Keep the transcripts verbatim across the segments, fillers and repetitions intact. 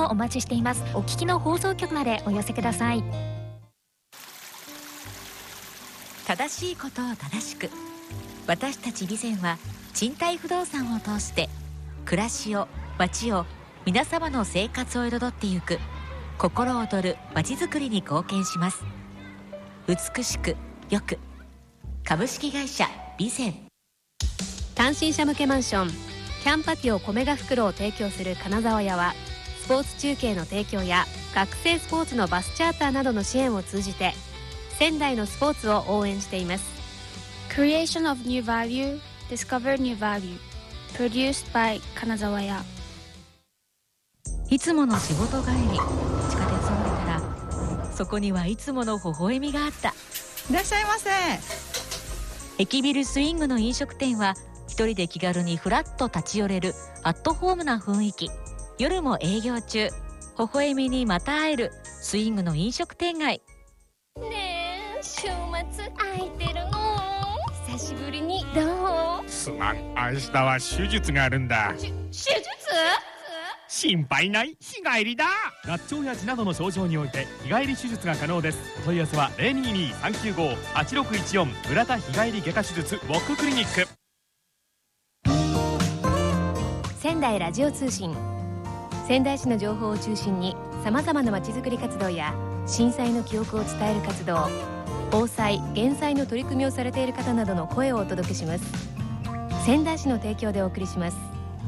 もお待ちしています。お聞きの放送局までお寄せください。 正しいことを正しく、私たち備前は賃貸不動産を通して暮らしを、街を、皆様の生活を彩ってゆく心躍る街づくりに貢献します。美しくよく、株式会社備前。 単身者向けマンションキャンパティオ米が袋を提供する金沢屋は、スポーツ中継の提供や学生スポーツのバスチャーターなどの支援を通じて仙台のスポーツを応援しています。 Creation of New Value, Discover New Value, Produced by 金沢屋。 いつもの仕事帰り、地下鉄を降りたらそこにはいつもの微笑みがあった。 いらっしゃいませ。 駅ビルスイングの飲食店は一人で気軽にフラッと立ち寄れるアットホームな雰囲気。夜も営業中、微笑みにまた会えるスイングの飲食店街。 ねえ、週末空いてるの？久しぶりにどう？ すまん、明日は手術があるんだ。 手術？ 心配ない、日帰りだ。 合腸や痔などの症状において日帰り手術が可能です。お問い合わせは ゼロにーにーさんきゅうごーはちろくいちよん 村田日帰り外科手術ウォッククリニック。 仙台ラジオ通信。仙台市の情報を中心にさまざまなまちづくり活動や震災の記憶を伝える活動、防災・減災の取り組みをされている方などの声をお届けします。仙台市の提供でお送りします。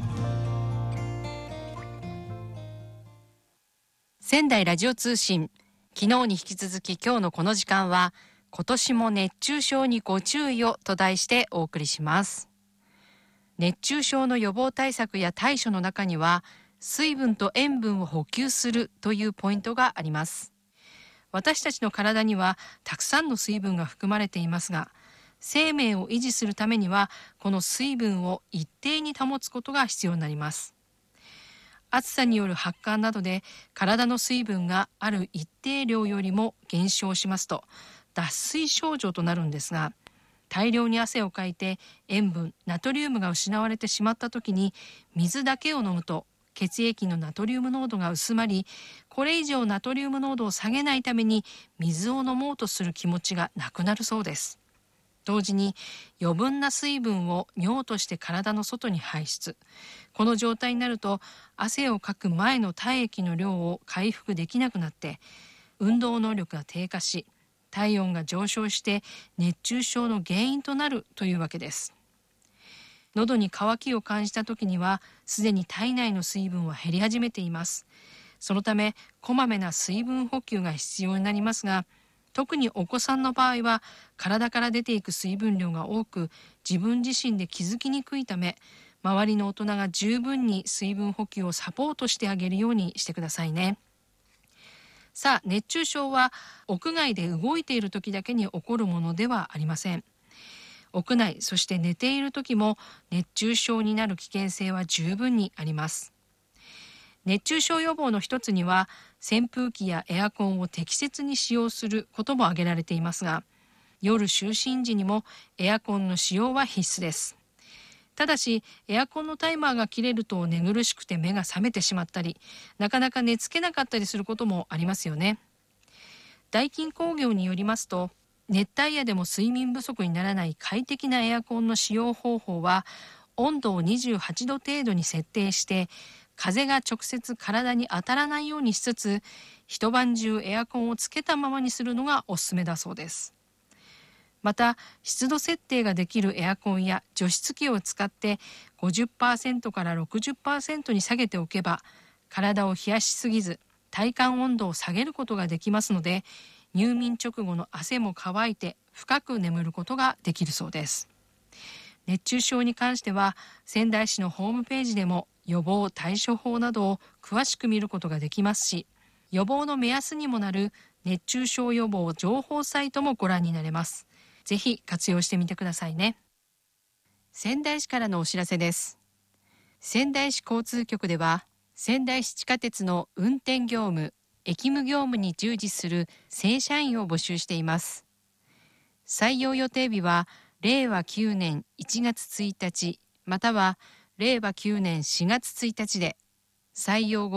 仙台ラジオ通信。昨日に引き続き今日のこの時間は、今年も熱中症にご注意をと題してお送りします。熱中症の予防対策や対処の中には、水分と塩分を補給するというポイントがあります。私たちの体にはたくさんの水分が含まれていますが、生命を維持するためにはこの水分を一定に保つことが必要になります。暑さによる発汗などで体の水分がある一定量よりも減少しますと脱水症状となるんですが、大量に汗をかいて塩分、ナトリウムが失われてしまった時に水だけを飲むと血液のナトリウム濃度が薄まり、これ以上ナトリウム濃度を下げないために水を飲もうとする気持ちがなくなるそうです。同時に余分な水分を尿として体の外に排出。この状態になると汗をかく前の体液の量を回復できなくなって運動能力が低下し、体温が上昇して熱中症の原因となるというわけです。喉に渇きを感じた時にはすでに体内の水分は減り始めています。そのためこまめな水分補給が必要になりますが、特にお子さんの場合は体から出ていく水分量が多く自分自身で気づきにくいため、周りの大人が十分に水分補給をサポートしてあげるようにしてくださいね。さあ、熱中症は屋外で動いている時だけに起こるものではありません。屋内、そして寝ている時も熱中症になる危険性は十分にあります。熱中症予防の一つには扇風機やエアコンを適切に使用することも挙げられていますが、夜就寝時にもエアコンの使用は必須です。ただしエアコンのタイマーが切れると寝苦しくて目が覚めてしまったり、なかなか寝つけなかったりすることもありますよね。ダイキン工業によりますと、熱帯夜でも睡眠不足にならない快適なエアコンの使用方法は、温度をにじゅうはちど程度に設定して風が直接体に当たらないようにしつつ、一晩中エアコンをつけたままにするのがおすすめだそうです。また湿度設定ができるエアコンや除湿機を使って ごじゅっパーセント から ろくじゅっパーセント に下げておけば、体を冷やしすぎず体感温度を下げることができますので、入眠直後の汗も乾いて深く眠ることができるそうです。熱中症に関しては仙台市のホームページでも予防対処法などを詳しく見ることができますし、予防の目安にもなる熱中症予防情報サイトもご覧になれます。ぜひ活用してみてくださいね。仙台市からのお知らせです。仙台市交通局では仙台市地下鉄の運転業務、駅務業務に従事する正社員を募集しています。採用予定日はれいわきゅうねんいちがつついたちまたはれいわきゅうねんしがつついたちで、採用後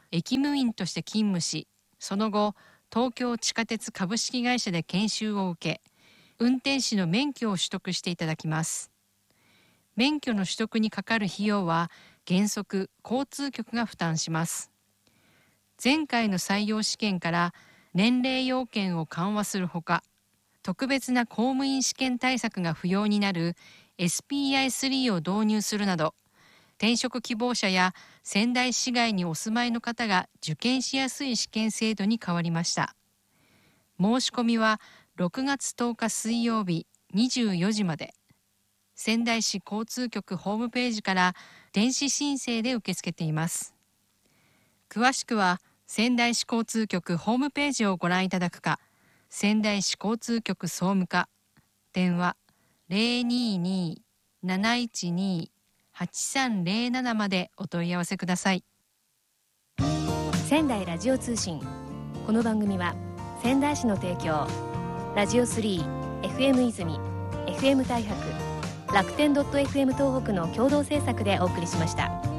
駅務員として勤務し、その後東京地下鉄株式会社で研修を受け、運転士の免許を取得していただきます。免許の取得にかかる費用は原則交通局が負担します。前回の採用試験から年齢要件を緩和するほか、特別な公務員試験対策が不要になる エスピーアイスリー を導入するなど、転職希望者や仙台市外にお住まいの方が受験しやすい試験制度に変わりました。申し込みはろくがつとおか水曜日にじゅうよじまで、仙台市交通局ホームページから電子申請で受け付けています。詳しくは仙台市交通局ホームページをご覧いただくか、仙台市交通局総務課、電話 ゼロにーにー なないちにー はちさんゼロなな までお問い合わせください。 仙台ラジオ通信。この番組は仙台市の提供、ラジオスリー、エフエム 泉、エフエム 大白、楽天 .エフエム 東北の共同制作でお送りしました。